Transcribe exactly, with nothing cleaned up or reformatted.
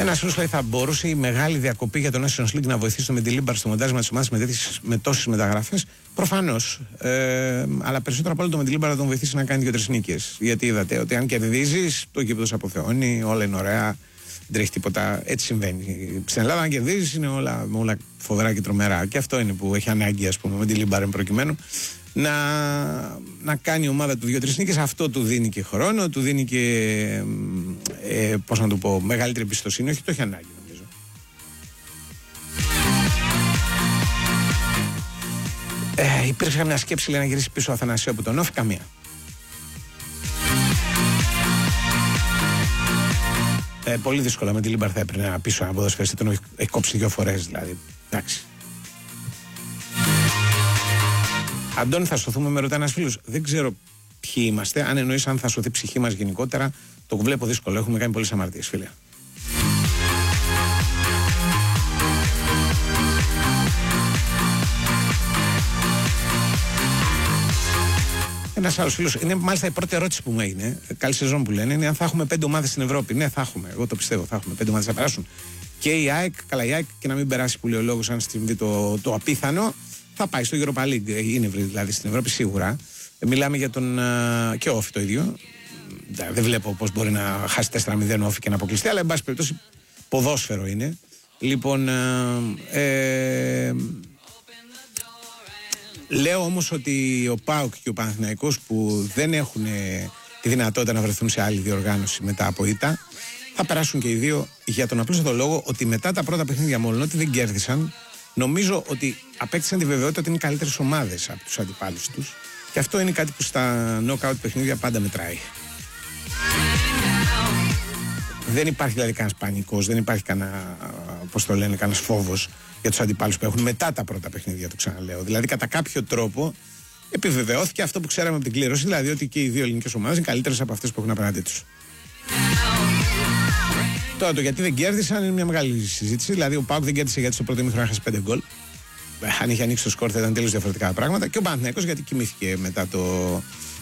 Ένα φίλο λέει: θα μπορούσε η μεγάλη διακοπή για τον Nations League να βοηθήσει το Μεντιλίμπαρ στο μοντάρισμα τη ομάδα με, με τόσες μεταγραφές? Προφανώς. Ε, αλλά περισσότερο από όλο το Μεντιλίμπαρ θα τον βοηθήσει να κάνει δύο-τρεις νίκες. Γιατί είδατε ότι αν κερδίζεις, το γήπεδο αποθεώνει, όλα είναι ωραία, δεν τρέχει τίποτα. Έτσι συμβαίνει. Στην Ελλάδα, αν κερδίζεις, είναι όλα, όλα φοβερά και τρομερά. Και αυτό είναι που έχει ανάγκη, ας πούμε, ο Μεντιλίμπαρ προκειμένου να, να κάνει η ομάδα του δύο-τρεις νίκες. Αυτό του δίνει και χρόνο, του δίνει και ε, πώς να το πω, μεγαλύτερη εμπιστοσύνη. Όχι, το έχει ανάγκη, νομίζω. Ε, υπήρξε μια σκέψη, λέει, να γυρίσει πίσω ο Αθανασίου από τον Όφη? Καμία. Ε, πολύ δύσκολα με τη Λίμπαρ θα έπαιρνε ένα πίσω ένα ποδοσφαιριστή, τον έχει, έχει κόψει δύο φορές δηλαδή. Εντάξει. Αντώνη, θα σωθούμε, με ρωτάει ένας φίλος. Δεν ξέρω ποιοι είμαστε. Αν εννοείς αν θα σωθεί η ψυχή μας γενικότερα, το βλέπω δύσκολο. Έχουμε κάνει πολλές αμαρτίες, φίλε. Ένας άλλος φίλος, είναι μάλιστα η πρώτη ερώτηση που μου έγινε. Καλή σεζόν που λένε, είναι αν θα έχουμε πέντε ομάδες στην Ευρώπη. Ναι, θα έχουμε. Εγώ το πιστεύω. Θα έχουμε πέντε ομάδες. Θα περάσουν και η ΑΕΚ, καλά η ΑΕΚ, και να μην περάσει που λέει ο λόγος, αν συμβεί το, το απίθανο, θα πάει στο Europa League. Είναι δηλαδή στην Ευρώπη σίγουρα. Μιλάμε για τον. Και ο Όφη το ίδιο. Δεν βλέπω πώς μπορεί να χάσει τέσσερα μηδέν ο Όφη και να αποκλειστεί, αλλά εν πάση περιπτώσει ποδόσφαιρο είναι. Λοιπόν. Ε, λέω όμως ότι ο ΠΑΟΚ και ο Παναθηναϊκός, που δεν έχουν τη δυνατότητα να βρεθούν σε άλλη διοργάνωση μετά από ήττα, θα περάσουν και οι δύο, για τον απλούστατο λόγο ότι μετά τα πρώτα παιχνίδια, μόλον ότι δεν κέρδισαν, νομίζω ότι απέκτησαν τη βεβαιότητα ότι είναι καλύτερες ομάδες από τους αντιπάλους τους, και αυτό είναι κάτι που στα knockout παιχνίδια πάντα μετράει. Δεν υπάρχει δηλαδή κανένας πανικός, δεν υπάρχει κανένα, πώς το λένε, κανένας φόβος για τους αντιπάλους που έχουν μετά τα πρώτα παιχνίδια, το ξαναλέω. Δηλαδή, κατά κάποιο τρόπο επιβεβαιώθηκε αυτό που ξέραμε από την κλήρωση, δηλαδή ότι και οι δύο ελληνικές ομάδες είναι καλύτερες από αυτές που έχουν απέναντί τους. Τώρα, το γιατί δεν κέρδισαν είναι μια μεγάλη συζήτηση. Δηλαδή, ο ΠΑΟΚ δεν κέρδισε γιατί στο πρώτο ημίχρονο έχασε πέντε γκολ. Αν είχε ανοίξει το σκορ θα ήταν τελείως διαφορετικά πράγματα. Και ο Παναθηναϊκός γιατί κοιμήθηκε μετά το,